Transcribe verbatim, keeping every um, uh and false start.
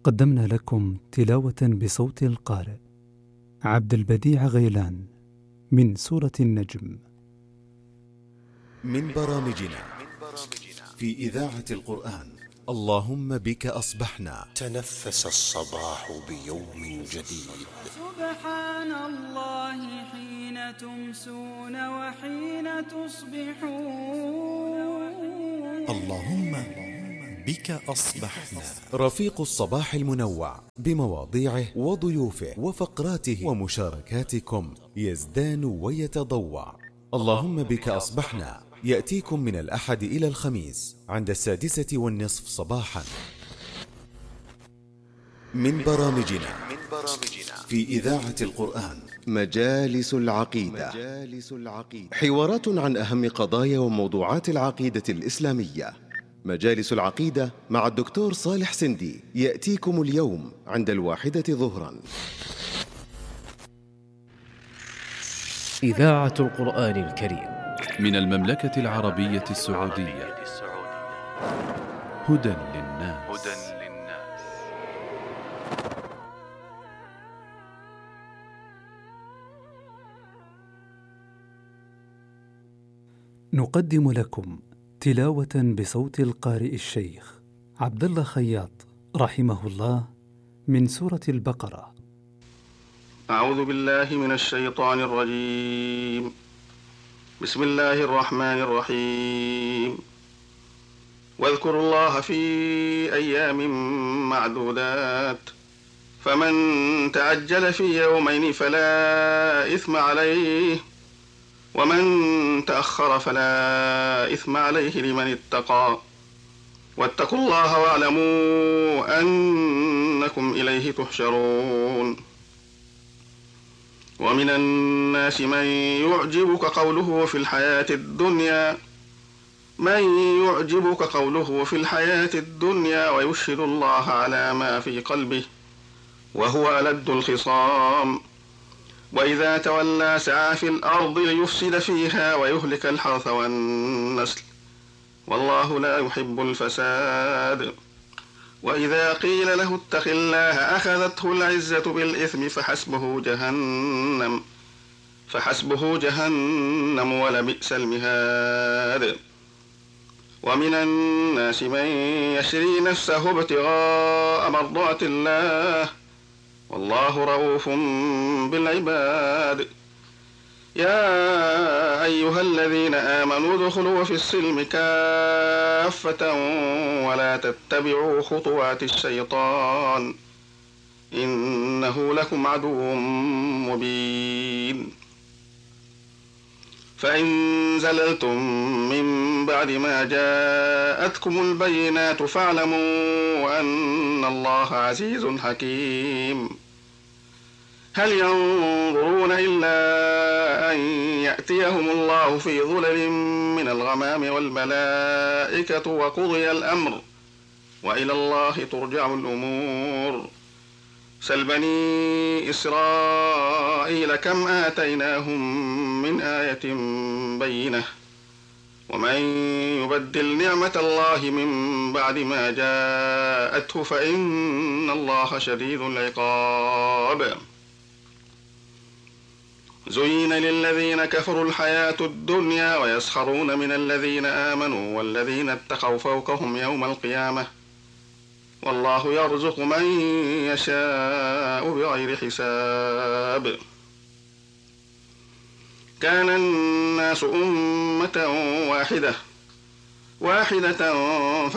قدمنا لكم تلاوة بصوت القارئ عبد البديع غيلان من سورة النجم. من برامجنا في إذاعة القرآن اللهم بك أصبحنا. تنفس الصباح بيوم جديد. سبحان الله حين تمسون وحين تصبحون. اللهم بك أصبحنا. رفيق الصباح المنوع بمواضيعه وضيوفه وفقراته ومشاركاتكم يزدان ويتضوع. اللهم بك أصبحنا يأتيكم من الأحد إلى الخميس عند السادسة والنصف صباحا. من برامجنا في إذاعة القرآن مجالس العقيدة، حوارات عن أهم قضايا وموضوعات العقيدة الإسلامية. مجالس العقيدة مع الدكتور صالح سندي يأتيكم اليوم عند الواحدة ظهرا. إذاعة القرآن الكريم من المملكة العربية السعودية. هدى للناس. نقدم لكم تلاوة بصوت القارئ الشيخ عبد الله خياط رحمه الله من سورة البقرة. أعوذ بالله من الشيطان الرجيم. بسم الله الرحمن الرحيم. واذكروا الله في أيام معدودات فمن تعجل في يومين فلا إثم عليه ومن تأخر فلا إثم عليه لمن اتقى واتقوا الله واعلموا أنكم إليه تحشرون. ومن الناس من يعجبك قوله في الحياة الدنيا من يعجبك قوله في الحياة الدنيا ويشهد الله على ما في قلبه وهو ألد الخصام وإذا تولى سعى في الأرض ليفسد فيها ويهلك الحرث والنسل والله لا يحب الفساد. وإذا قيل له اتق الله أخذته العزة بالإثم فحسبه جهنم فحسبه جهنم ولبئس المهاد. ومن الناس من يشري نفسه ابتغاء مرضات الله والله رؤوف بالعباد. يا أيها الذين آمنوا ادخلوا في السلم كافة ولا تتبعوا خطوات الشيطان إنه لكم عدو مبين. فإن زللتم من بعد ما جاءتكم البينات فاعلموا أن الله عزيز حكيم. هل ينظرون إلا أن يأتيهم الله في ظلل من الغمام والملائكة وقضي الأمر وإلى الله ترجع الأمور. سل بني إسرائيل كم آتيناهم من آية بينة ومن يبدل نعمة الله من بعد ما جاءته فإن الله شديد العقاب. زين للذين كفروا الحياة الدنيا ويسخرون من الذين آمنوا والذين اتقوا فوقهم يوم القيامة والله يرزق من يشاء بغير حساب. كان الناس أمة واحدة واحدة